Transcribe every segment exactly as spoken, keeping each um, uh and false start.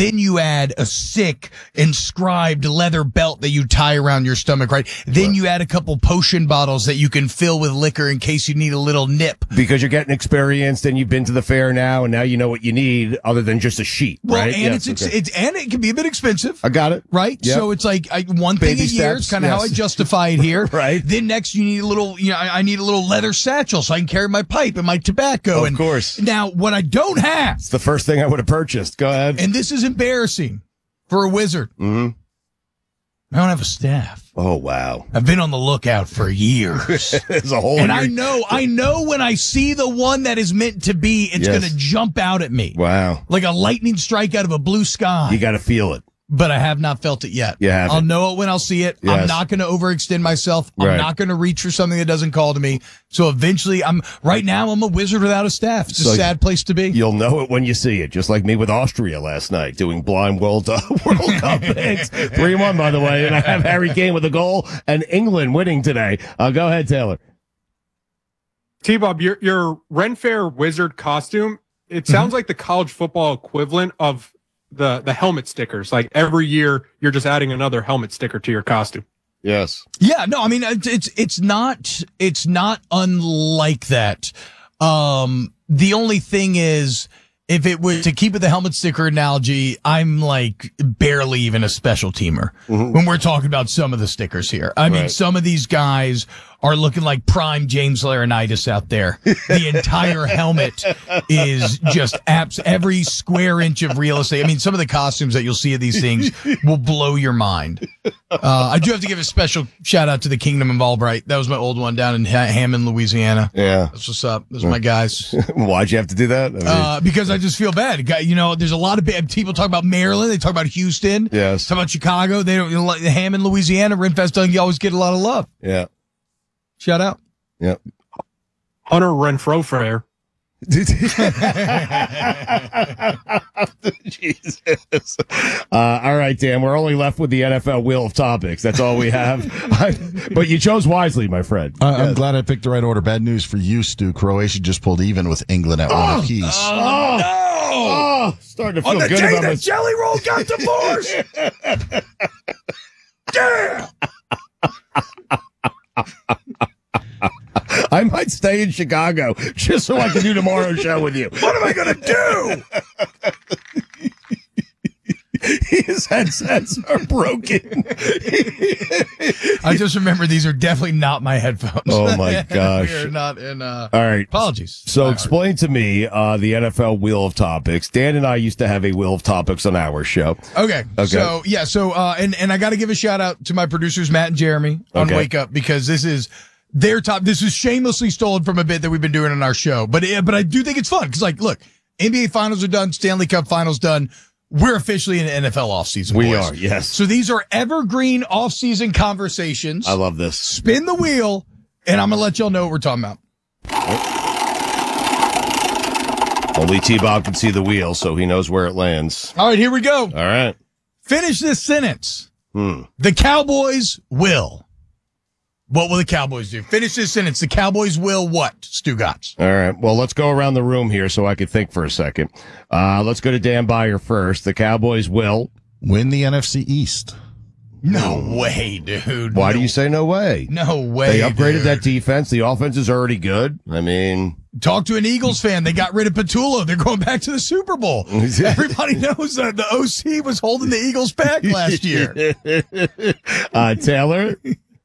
Then you add a sick inscribed leather belt that you tie around your stomach, right? Then Right. you add a couple potion bottles that you can fill with liquor in case you need a little nip. Because you're getting experienced and you've been to the fair now, and now you know what you need other than just a sheet, Well, right? and Yes, it's, okay. it's and it can be a bit expensive. I got it. Right? Yep. So it's like I, one thing Baby a year. It's steps, kind of how I yes. justify it here. Right. Then next you need a little, you know, I, I need a little leather satchel so I can carry my pipe and my tobacco. Of and course. Now, what I don't have, It's the first thing I would have purchased. Go ahead. and this is embarrassing for a wizard, hmm I don't have a staff. Oh, wow. I've been on the lookout for years. There's a hole in And I your- know, I know when I see the one that is meant to be, it's Yes. going to jump out at me. Wow. Like a lightning strike out of a blue sky. You got to feel it. But I have not felt it yet. You haven't. I'll know it when I'll see it. I'm Yes. not going to overextend myself. I'm Right. not going to reach for something that doesn't call to me. So eventually, I'm right now. I'm a wizard without a staff. It's a So sad place to be. You'll know it when you see it, just like me with Austria last night, doing blind World, uh, World Cup picks. three one, by the way, and I have Harry Kane with a goal and England winning today. Uh, go ahead, Taylor. T-Bob, your, your Ren Fair wizard costume, it sounds Mm-hmm. like the college football equivalent of the, the helmet stickers. Like every year, you're just adding another helmet sticker to your costume. Yes. Yeah, no, I mean it's it's, it's not it's not unlike that. Um, the only thing is, if it were to keep with the helmet sticker analogy, I'm like barely even a special teamer Mhm. when we're talking about some of the stickers here. I mean, Right. some of these guys are looking like prime James Laurinaitis out there. The entire helmet is just abs- every square inch of real estate. I mean, some of the costumes that you'll see of these things will blow your mind. Uh, I do have to give a special shout out to the Kingdom of Albright. That was my old one down in ha- Hammond, Louisiana. Yeah. That's what's up. Those are my guys. Why'd you have to do that? I mean, Uh, because I just feel bad. Guy- You know, there's a lot of bad people talk about Maryland. They talk about Houston. Yes. Talk about Chicago. They don't, you know, like Hammond, Louisiana, Renfest doesn't always get a lot of love. yeah. Shout out. Yeah. Hunter Renfro Fair. Jesus. Uh, all right, Dan, we're only left with the N F L wheel of topics. That's all we have. But you chose wisely, my friend. I, I'm glad I picked the right order. Bad news for you, Stu. Croatia just pulled even with England at one apiece. Oh, oh, starting to feel good about myself. Jelly Roll got divorced. I might stay in Chicago just so I can do tomorrow's show with you. What am I going to do? His headsets are broken. I just remember these are definitely not my headphones. Oh, my gosh. We're not in, uh, All right. apologies. So My explain to me uh, the N F L Wheel of Topics. Dan and I used to have a Wheel of Topics on our show. Okay. Okay. So yeah. So uh, and and I got to give a shout out to my producers Matt and Jeremy on Okay. Wake Up, because this is their top. This is shamelessly stolen from a bit that we've been doing on our show, but it, but I do think it's fun because, like, look, N B A Finals are done, Stanley Cup Finals done. We're officially in the N F L offseason. We boys. are, yes. So these are evergreen offseason conversations. I love this. Spin the wheel, and I'm gonna let y'all know what we're talking about. Only T-Bob can see the wheel, so he knows where it lands. All right, here we go. All right. Finish this sentence. Hmm. The Cowboys will. What will the Cowboys do? Finish this sentence. The Cowboys will what, Stu Gotts? All right. Well, let's go around the room here so I can think for a second. Uh, let's go to Dan Byer first. The Cowboys will Win the N F C East. No way, dude. Why no, do you say no way? No way. They upgraded dude. that defense. The offense is already good. I mean, Talk to an Eagles fan. They got rid of Patullo. They're going back to the Super Bowl. Everybody knows that the O C was holding the Eagles back last year. uh, Taylor?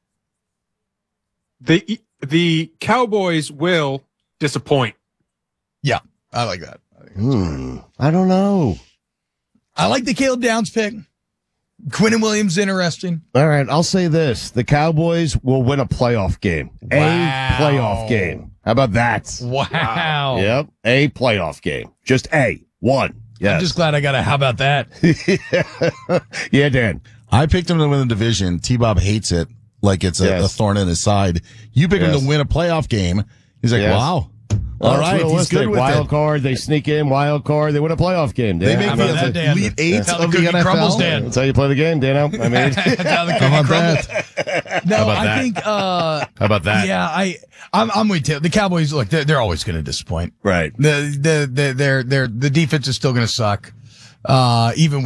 The the Cowboys will disappoint. Yeah, I like that. I, think that's Hmm. great. I don't know. I like the Caleb Downs pick. Quinnen Williams, interesting. All right. I'll say this. The Cowboys will win a playoff game. Wow. A playoff game. How about that? Wow. Yep. A playoff game. Just A. One. Yes. I'm just glad I got a how about that? Yeah, Dan. I picked him to win the division. T-Bob hates it like it's a, Yes. a thorn in his side. You pick him Yes. to win a playoff game. He's like, Yes. wow. Well, All that's right, he's realistic. good with wild it. card. They sneak in. Wild card. They win a playoff game. They Dan. make How the about that, Dan? Elite Eight That's how the of the cookie N F L. crumbles, Dan. That's how you play the game, Dano. I mean, That's how the How cookie about crumbles. that? No, about I that? think, uh, how about that? yeah, I, I'm, I'm with you. The Cowboys, look, they're, they're always going to disappoint. Right. The, the, the, they're, they're, the defense is still going to suck. Uh, even